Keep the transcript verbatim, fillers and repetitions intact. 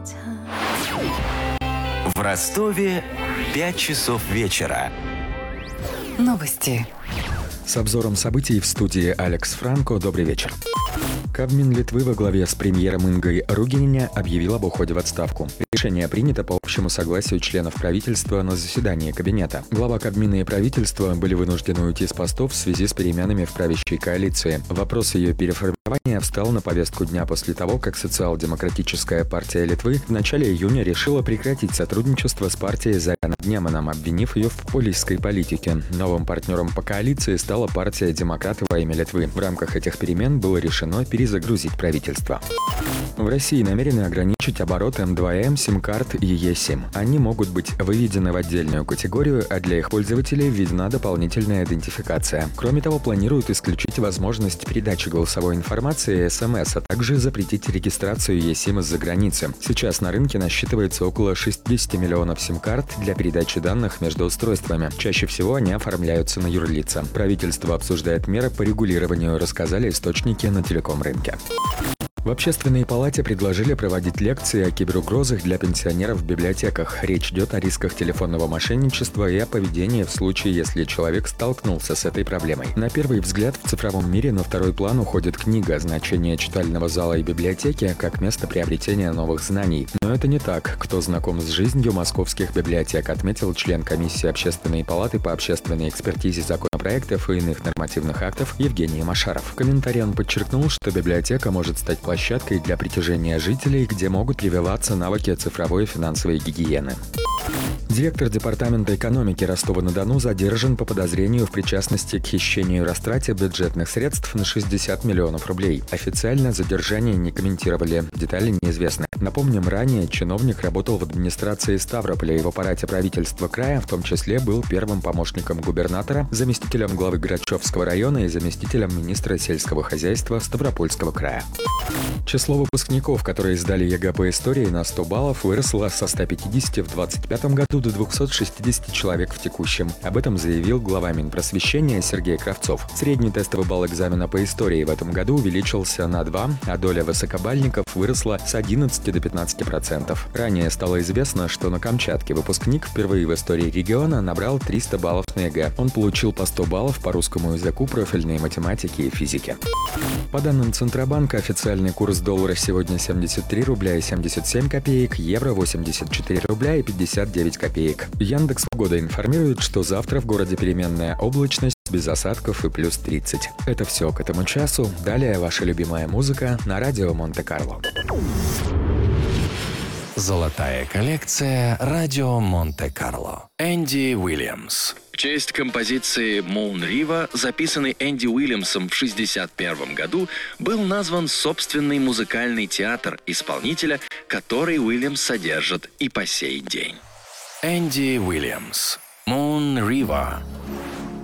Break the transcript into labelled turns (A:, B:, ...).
A: В Ростове пять часов вечера.
B: Новости.
C: С обзором событий в студии Алекс Франко. Добрый вечер. Кабмин Литвы во главе с премьером Ингой Ругинине объявил об уходе в отставку. Решение принято по общему согласию членов правительства на заседании кабинета. Глава Кабмина и правительства были вынуждены уйти с постов в связи с переменами в правящей коалиции. Вопрос ее переформирования встал на повестку дня после того, как Социал-демократическая партия Литвы в начале июня решила прекратить сотрудничество с партией Заряна Днеманом, обвинив ее в популистской политике. Новым партнером по коалиции стала партия «Демократы во имя Литвы». В рамках этих перемен было решено перезагрузить правительство. В России намерены ограничить оборот эм два эм, сим-карт и e-сим. Они могут быть выведены в отдельную категорию, а для их пользователей введена дополнительная идентификация. Кроме того, планируют исключить возможность передачи голосовой информации и эс эм эс, а также запретить регистрацию e-сим из-за границы. Сейчас на рынке насчитывается около шестьдесят миллионов сим-карт для передачи данных между устройствами. Чаще всего они оформляются на юрлица. Правительство обсуждает меры по регулированию, рассказали источники на телеком-рынке. В Общественной палате предложили проводить лекции о киберугрозах для пенсионеров в библиотеках. Речь идет о рисках телефонного мошенничества и о поведении в случае, если человек столкнулся с этой проблемой. На первый взгляд, в цифровом мире на второй план уходит книга, значение читального зала и библиотеки как место приобретения новых знаний. Но это не так. Кто знаком с жизнью московских библиотек, отметил член комиссии Общественной палаты по общественной экспертизе законопроектов и иных нормативных актов Евгений Машаров. В комментарии он подчеркнул, что библиотека может стать площадкой для притяжения жителей, где могут прививаться навыки цифровой и финансовой гигиены. Директор Департамента экономики Ростова-на-Дону задержан по подозрению в причастности к хищению и растрате бюджетных средств на шестьдесят миллионов рублей. Официально задержание не комментировали, детали неизвестны. Напомним, ранее чиновник работал в администрации Ставрополя и в аппарате правительства края, в том числе был первым помощником губернатора, заместителем главы Грачевского района и заместителем министра сельского хозяйства Ставропольского края. Число выпускников, которые сдали ЕГЭ по истории на сто баллов, выросло со ста пятидесяти в двадцать пятом году до двухсот шестидесяти человек в текущем. Об этом заявил глава Минпросвещения Сергей Кравцов. Средний тестовый балл экзамена по истории в этом году увеличился на два, а доля высокобальников выросла с одиннадцати до пятнадцати процентов. Ранее стало известно, что на Камчатке выпускник впервые в истории региона набрал триста баллов на ЕГЭ. Он получил по сто баллов по русскому языку, профильной математике и физике. По данным Центробанка, официальный курс доллара сегодня семьдесят три рубля и семьдесят семь копеек, евро восемьдесят четыре рубля и пятьдесят девять копеек. Яндекс Погода информирует, что завтра в городе переменная облачность, без осадков и плюс тридцать. Это все к этому часу. Далее ваша любимая музыка на радио Монте-Карло.
A: Золотая коллекция радио Монте-Карло. Энди Уильямс.
D: В честь композиции «Moon River», записанной Энди Уильямсом в шестьдесят первом году, был назван собственный музыкальный театр исполнителя, который Уильямс содержит и по сей день.
A: Энди Уильямс. «Moon River».